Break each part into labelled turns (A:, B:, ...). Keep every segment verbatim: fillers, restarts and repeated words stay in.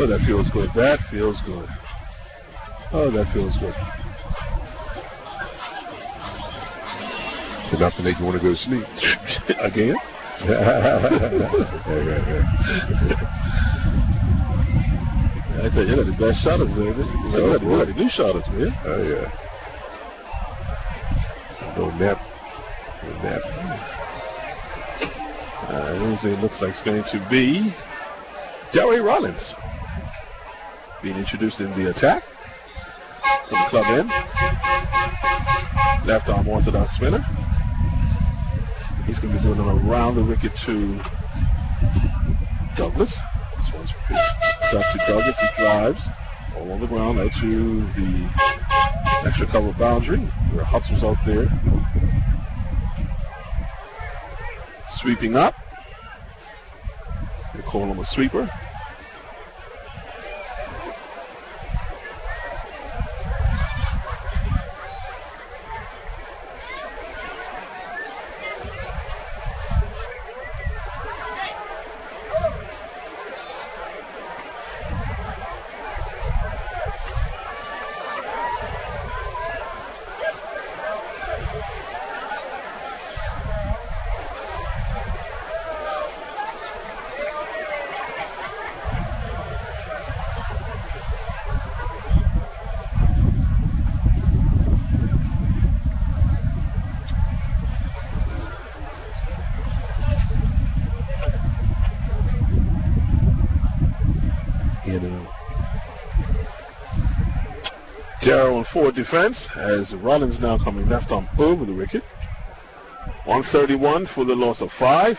A: Oh, that feels good. That feels good. Oh, that feels good.
B: It's enough to make you want to go to sleep.
A: Again? I tell you, you got the best shotters, baby. You got,
B: Oh,
A: you got the new shotters, man.
B: Oh, yeah. No nap. No nap.
A: Uh, it looks like it's going to be Delray Rollins being introduced in the attack from the club end. Left arm orthodox spinner. He's going to be doing it around the wicket to Douglas. This one's pitched back to Douglas. He drives all on the ground out to the extra cover boundary where Hutz was out there. Sweeping up. They call him a sweeper. Darrow on forward defense as Rollins now coming left arm over the wicket. one thirty-one for the loss of five.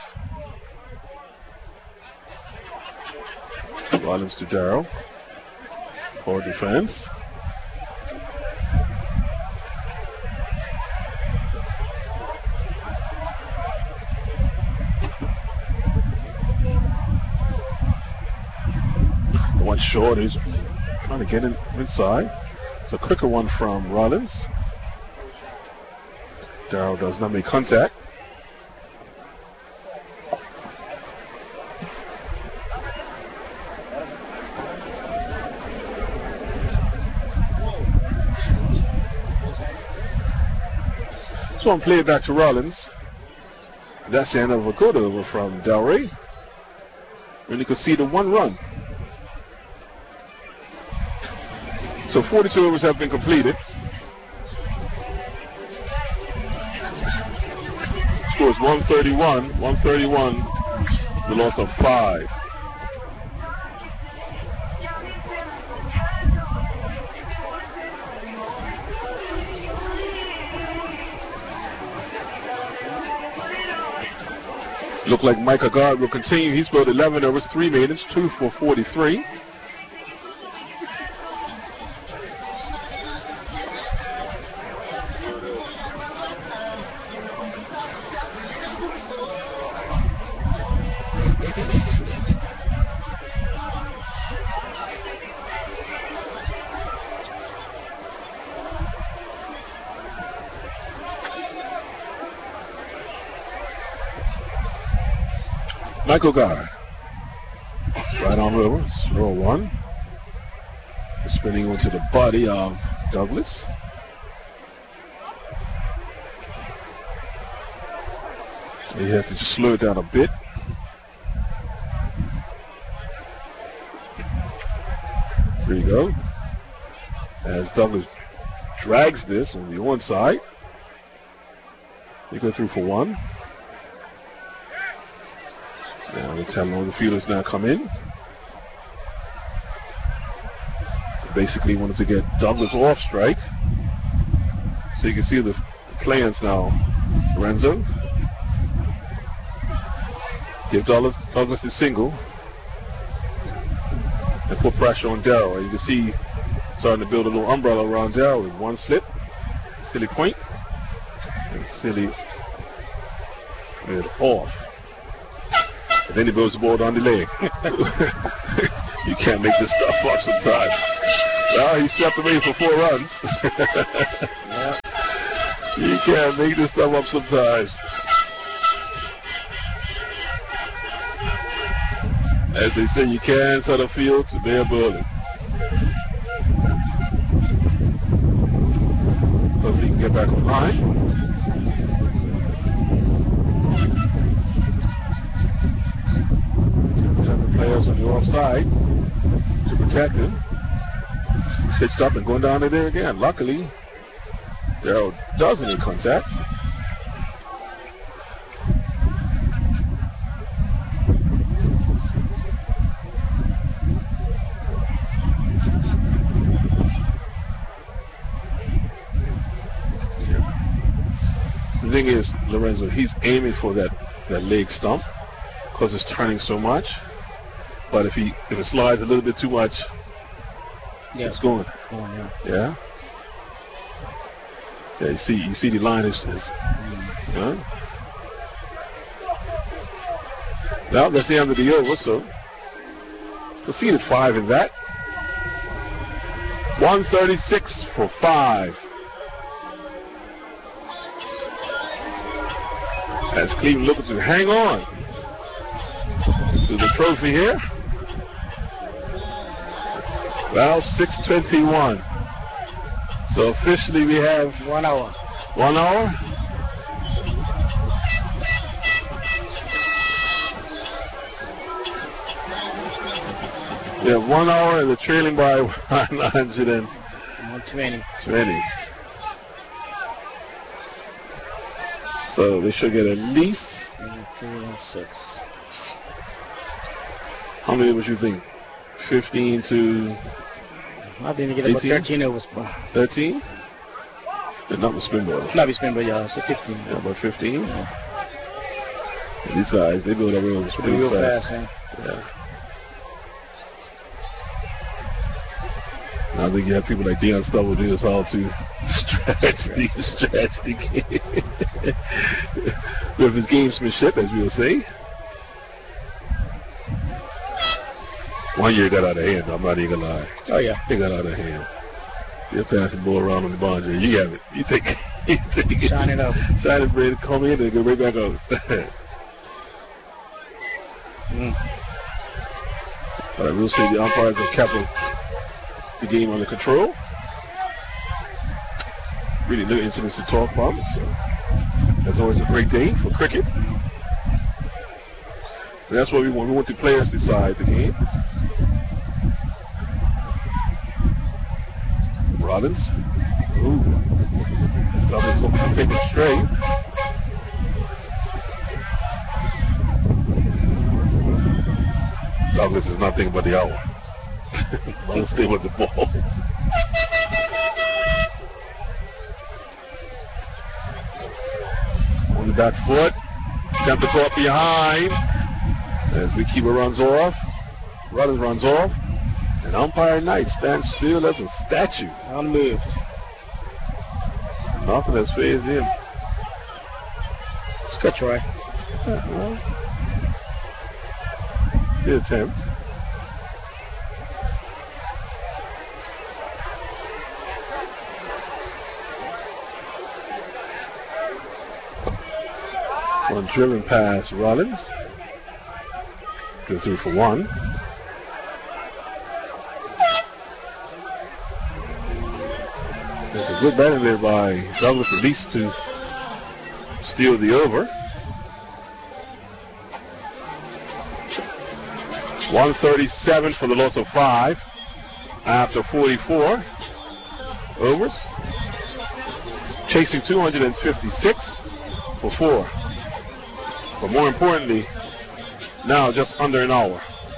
A: Rollins to Darrow. Forward defense. The one short is trying to get in inside. A quicker one from Rollins. Darrow does not make contact. So I'm playing back to Rollins. That's the end of a good over from Delray. And you can see the one run. So forty-two overs have been completed. Score is one thirty-one. one thirty-one, the loss of five. Look like Mike Agard will continue. He's scored eleven overs, three maidens, two for forty-three. Michael Guard. Right on over. Slow one. Spinning onto the body of Douglas. So you have to just slow it down a bit. There you go. As Douglas drags this on the one side. They go through for one. Now the telling all the fielders now come in. Basically wanted to get Douglas off strike. So you can see the, the plans now. Lorenzo. Give Douglas, Douglas the single. And put pressure on Darrow. You can see starting to build a little umbrella around Darrow with one slip. Silly point. And Silly mid off. And then he builds the ball down the leg. You can't make this stuff up sometimes. Now he's separated for four runs. Yeah. You can't make this stuff up sometimes. As they say, you can't set a field to bare bullet. Hopefully he can get back online. Seven players on the offside to protect him. Pitched up and going down to there again. Luckily, Darrell doesn't make contact. The thing is, Lorenzo, he's aiming for that, that leg stump because it's turning so much. But if he if it slides a little bit too much, yeah. It's going. Oh, yeah. Yeah. Yeah. You see, you see the line is. is mm. Yeah. Now that's the end of the over. So it's conceded five in that. one thirty-six for five. As Cleveland looking to hang on to the trophy here. Well, six twenty-one. So officially we have
C: one hour.
A: One hour. Yeah, one hour and they're trailing by one hundred and
C: twenty.
A: twenty. So they should get at least
C: three and six.
A: How many overs you think? Fifteen to
C: I think they get about thirteen overs.
A: Thirteen? And not with spin balls.
C: Not with spin balls, yeah. So fifteen.
A: Yeah, about fifteen. Yeah. These guys, they build up overs pretty
C: real
A: fast.
C: fast, yeah.
A: Yeah. I think you have people like Deion Stubble do this all to stretch the stretch the game with his gamesmanship, as we'll say. One year got out of hand. I'm not even gonna lie.
C: Oh yeah,
A: they got out of hand. They're passing the ball around on the boundary. You have it. You take. You take it.
C: Shine it up.
A: Shine it, Brady. Come in and go right back out. mm. But I will say the umpires have kept the game under control. Really no incidents to talk about. So that's always a great day for cricket. And that's what we want. We want the players to decide the game. Robbins. Ooh. Douglas looking to take it straight. Douglas is not thinking about the hour. Don't stay with the ball. On the back foot. Attempt to go up behind. As Wikiba runs off. Rollins runs off. And umpire Knight stands still as a statue.
C: Unmoved.
A: Nothing has phased him.
C: It's good, Troy.
A: Uh-huh. Good attempt. One driven past Rollins. Goes through for one. There's a good batting there by Douglas, at least to steal the over. one thirty-seven for the loss of five after forty-four overs. Chasing two hundred fifty-six for four. But more importantly, now just under an hour.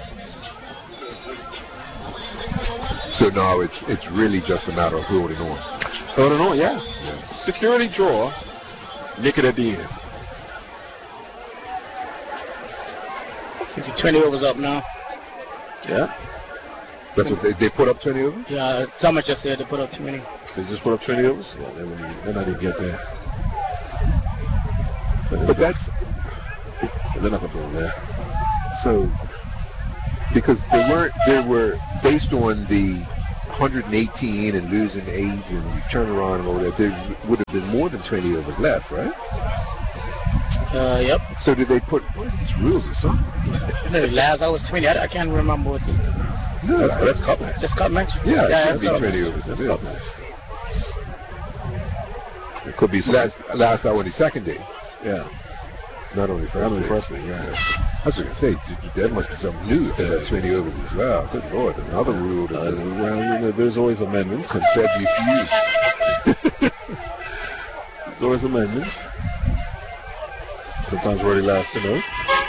B: So now it's it's really just a matter of holding on.
A: Holding on, yeah. yeah. Security draw. Nick it at the end.
C: twenty overs up now.
A: Yeah.
B: That's what they, they put up twenty overs?
C: Yeah, someone just said they put up twenty.
A: They just put up twenty overs? Yeah, they're not even get there.
B: But, but that's...
A: They're not going to go there.
B: So, because they weren't, they were based on the one hundred eighteen and losing eight and turn around and all that, there would have been more than twenty overs left, right?
C: Uh, yep.
B: So did they put one of these rules or something?
C: No, last I was twenty. I, I can't remember what. The,
B: No,
A: That's, that's cup match.
C: just cup match.
B: yeah,
C: yeah,
B: it
C: that's
B: could be
C: cup
B: twenty
C: match.
B: overs.
A: That's
B: It
A: cup
B: is.
A: match. It could be
B: Last, last hour on the second day,
A: Yeah.
B: not only first
A: Not only
B: day.
A: first thing, yeah.
B: I was going to say, d- there must be something new if they had twenty overs as well. Good Lord, another rule
A: Uh,
B: that
A: well, you know, there's always amendments.
B: Confederate fuse.
A: There's always amendments. Sometimes really last to know.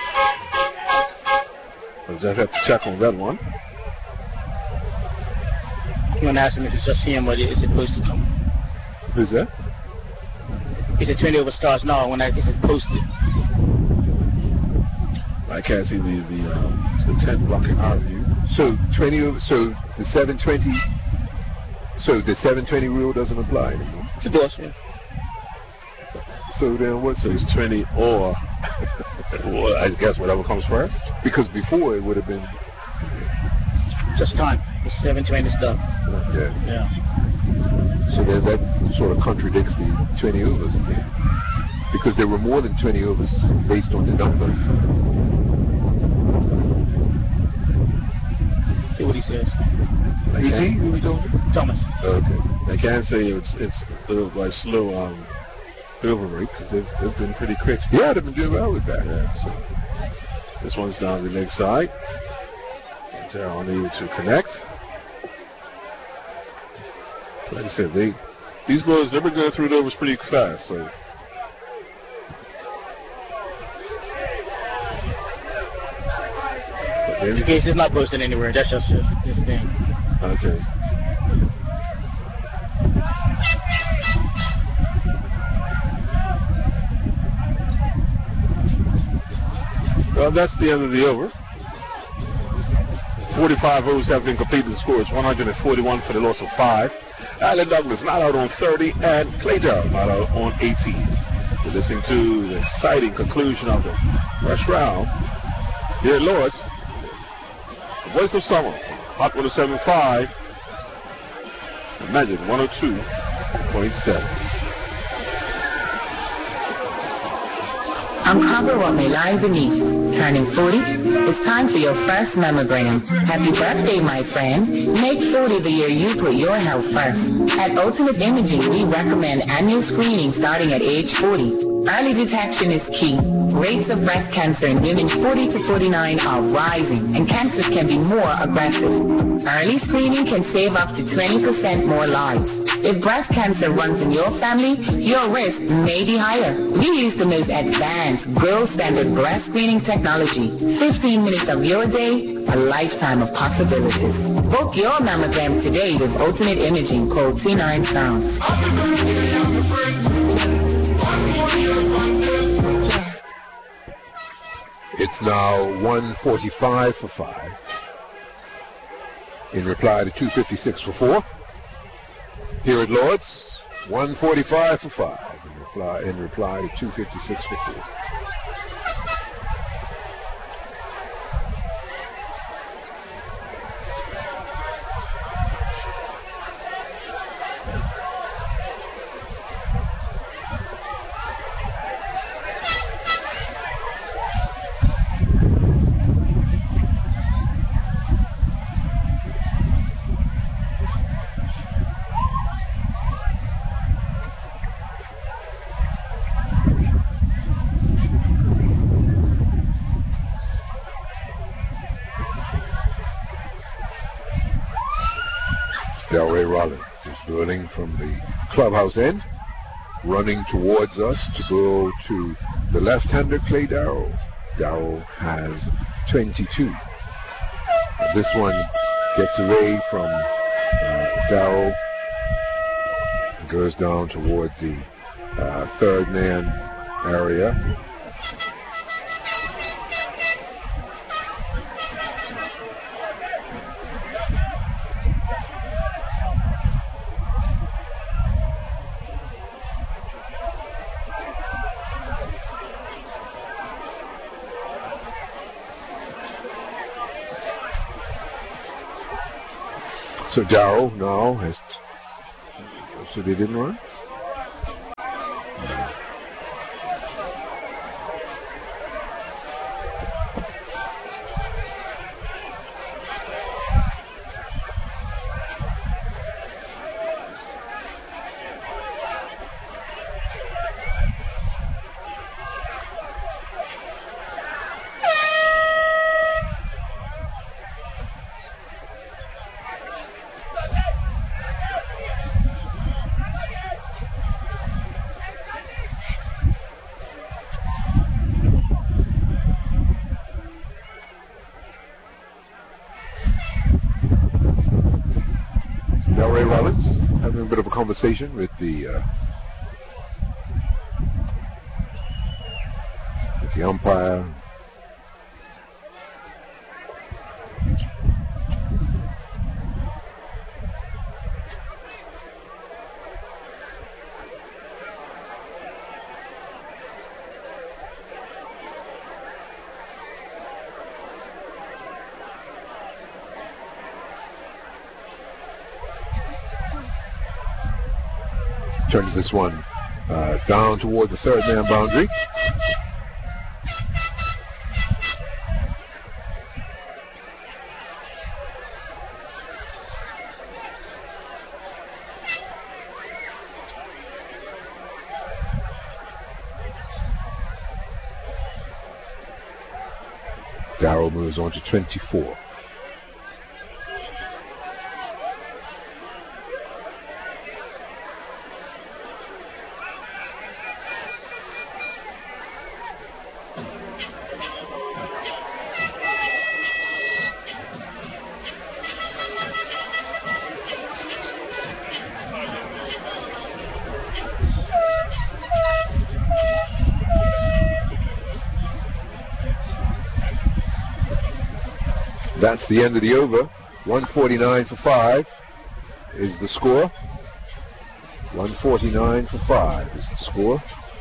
A: I'll just have to check on that one.
C: You want to ask him if it's just him or is it posted somewhere?
B: Who's that?
C: Is it twenty over starts now? When I, is it posted?
A: I can't see the the, um, the tent blocking our view.
B: So twenty over, so the seven twenty, so the seven twenty rule doesn't apply anymore.
C: It does, yeah.
B: So then what's
A: So
B: the,
A: it's twenty or, well, I guess whatever comes first.
B: because before it would have been,
C: Just time. It's seven twenty stuff.
B: yeah.
C: Yeah.
B: So then that sort of contradicts the twenty overs again. Because there were more than twenty overs based on the numbers.
C: See what he says.
B: Is he? Who we talking?
C: Thomas.
B: Okay.
A: I can't say it's it's a little like slow um over rate because they've, they've been pretty quick.
B: Yeah, they've been doing well with that.
A: Yeah, so this one's down the leg side. They're unable to connect. Like I said, they these boys they've been going through the overs pretty fast. So but
C: In
A: maybe-
C: case it's not posted anywhere, that's just this, this thing.
A: okay. Well, that's the end of the over. forty-five overs have been completed. The score is one hundred forty-one for the loss of five. Allen Douglas not out on thirty, and Clay Darrell not out on eighteen. You're listening to the exciting conclusion of the first round here at Lord's. The voice of summer, Hot one oh seven point five, Magic one oh two point seven.
D: Uncover what may lie beneath. Turning forty? It's time for your first mammogram. Happy birthday, my friend. Make forty the year you put your health first. At Ultimate Imaging, we recommend annual screening starting at age forty. Early detection is key. Rates of breast cancer in women forty to forty-nine are rising, and cancers can be more aggressive. Early screening can save up to twenty percent more lives. If breast cancer runs in your family, your risk may be higher. We use the most advanced, gold standard breast screening technology. fifteen minutes of your day, a lifetime of possibilities. Book your mammogram today with Ultimate Imaging. Call two nine sound.
B: It's now one forty-five for five. In reply to two fifty-six for four. Here at Lord's, one forty-five for five. In reply, in reply to two fifty-six for four. Delray Rollins is dueling from the clubhouse end, running towards us to go to the left-hander Clay Darrell. Darrell has twenty-two. And this one gets away from uh, Darrell, goes down toward the uh, third man area. So Darrell now has, t- so they didn't run? conversation with the uh, with the umpire. Turns this one uh, down toward the third man boundary. Darrow moves on to twenty-four. That's the end of the over. one forty-nine for five is the score. one forty-nine for five is the score.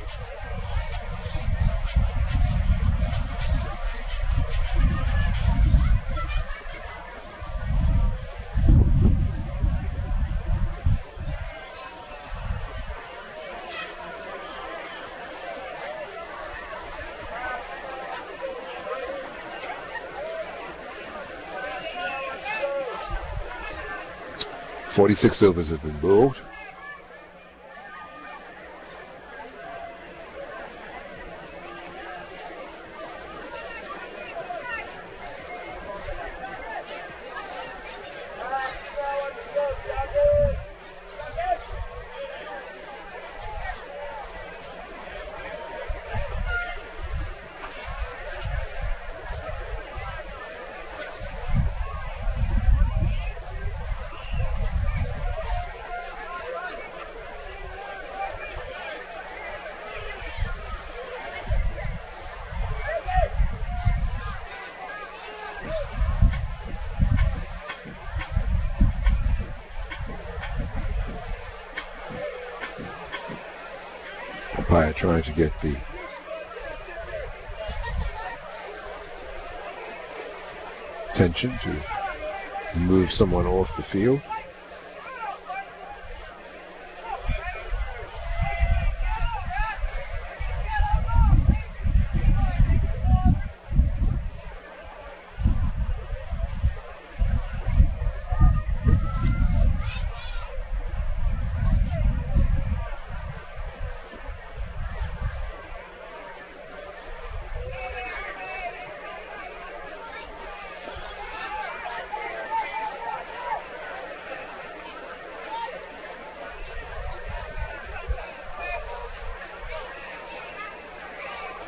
B: forty-six overs have been bowled. Umpire trying to get the attention to move someone off the field.